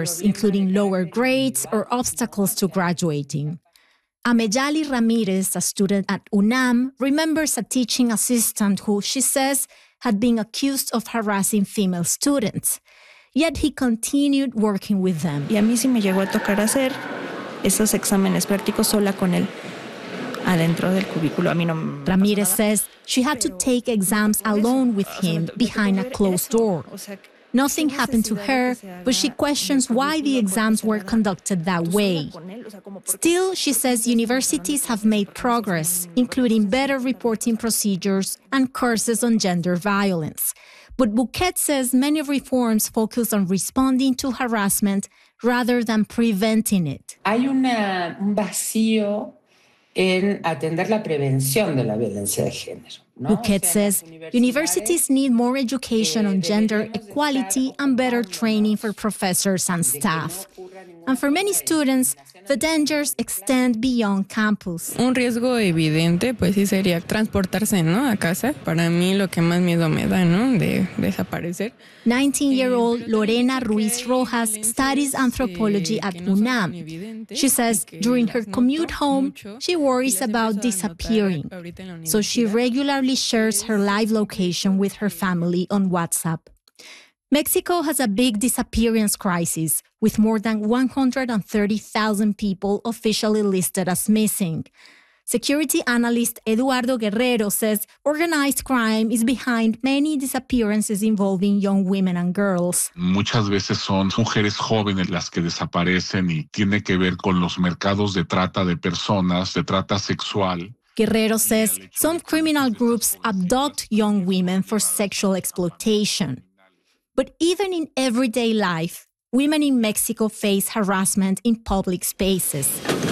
barriers, including lower grades or obstacles to graduating. Ameyali Ramirez, a student at UNAM, remembers a teaching assistant who, she says, had been accused of harassing female students. Yet he continued working with them. Y a mí sí me llegó a tocar hacer esos exámenes prácticos sola con él adentro del cubículo. A mí no. Ramirez says she had to take exams alone with him behind a closed door. Nothing happened to her, but she questions why the exams were conducted that way. Still, she says universities have made progress, including better reporting procedures and courses on gender violence. But Bouquet says many reforms focus on responding to harassment rather than preventing it. Hay un vacío en atender la prevención de la violencia de género. Bouquet says universities need more education on gender equality and better training for professors and staff. And for many students, the dangers extend beyond campus. Un riesgo evidente, pues sí sería transportarse, ¿no? A casa. Para mí lo que más miedo me da, ¿no? De desaparecer. 19-year-old Lorena Ruiz Rojas studies anthropology at UNAM. She says during her commute home, she worries about disappearing. So she regularly shares her live location with her family on WhatsApp. Mexico has a big disappearance crisis, with more than 130,000 people officially listed as missing. Security analyst Eduardo Guerrero says organized crime is behind many disappearances involving young women and girls. Muchas veces son mujeres jóvenes las que desaparecen y tiene que ver con los mercados de trata de personas, de trata sexual. Guerrero says some criminal groups abduct young women for sexual exploitation. But even in everyday life, women in Mexico face harassment in public spaces.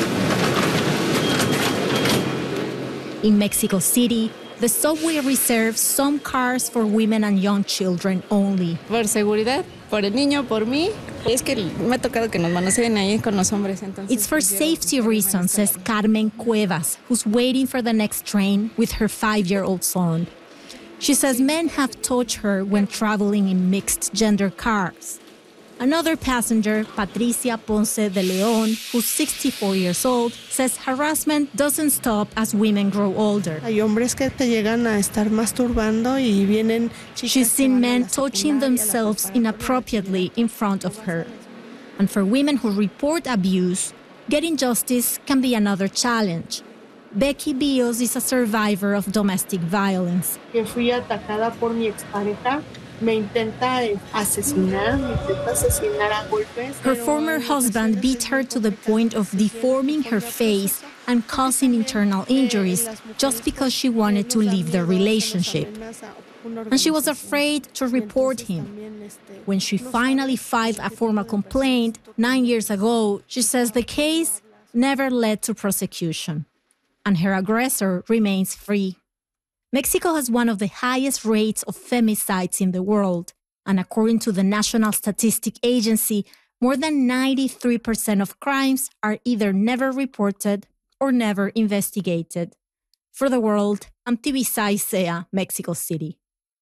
In Mexico City, the subway reserves some cars for women and young children only. Por seguridad, por el niño, por mí. Es que me ha tocado que nos manoseen ahí con los hombres. It's for safety reasons, says Carmen Cuevas, who's waiting for the next train with her 5-year-old son. She says men have touched her when traveling in mixed-gender cars. Another passenger, Patricia Ponce de Leon, who's 64 years old, says harassment doesn't stop as women grow older. Hay hombres que te llegan a estar masturbando y vienen. She's seen men touching themselves inappropriately in front of her. And for women who report abuse, getting justice can be another challenge. Becky Bios is a survivor of domestic violence. Que fui atacada por mi expareja. Me intenta asesinar a golpes. Her former husband beat her to the point of deforming her face and causing internal injuries just because she wanted to leave the relationship. And she was afraid to report him. When she finally filed a formal complaint 9 years ago, she says the case never led to prosecution, and her aggressor remains free. Mexico has one of the highest rates of femicides in the world, and according to the National Statistic Agency, more than 93% of crimes are either never reported or never investigated. For the World, I'm Tibisay Sea, Mexico City.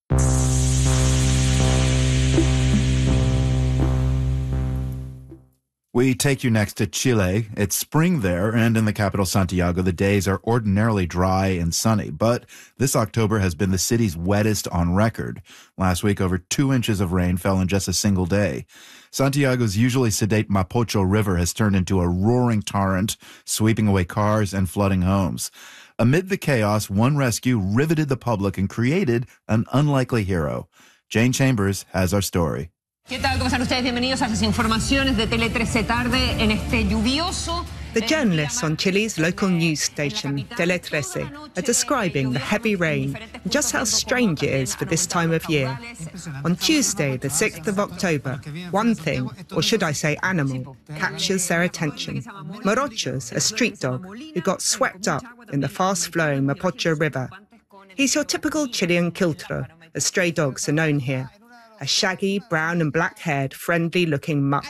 We take you next to Chile. It's spring there, and in the capital, Santiago, the days are ordinarily dry and sunny. But this October has been the city's wettest on record. Last week, over 2 inches of rain fell in just a single day. Santiago's usually sedate Mapocho River has turned into a roaring torrent, sweeping away cars and flooding homes. Amid the chaos, one rescue riveted the public and created an unlikely hero. Jane Chambers has our story. ¿Qué tal? ¿Cómo están ustedes? Bienvenidos a las informaciones de Tele 13 Tarde en este lluvioso. The journalists on Chile's local news station, Tele 13, are describing the heavy rain and just how strange it is for this time of year. On Tuesday, the 6th of October, one thing, or should I say animal, captures their attention. Morochos, a street dog who got swept up in the fast-flowing Mapocho River. He's your typical Chilean quiltro, as stray dogs are known here. A shaggy, brown and black-haired, friendly-looking mutt.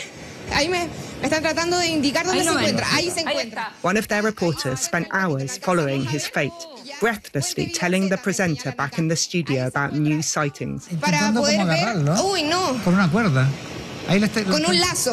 One of their reporters spent hours following his fate, breathlessly telling the presenter back in the studio about new sightings.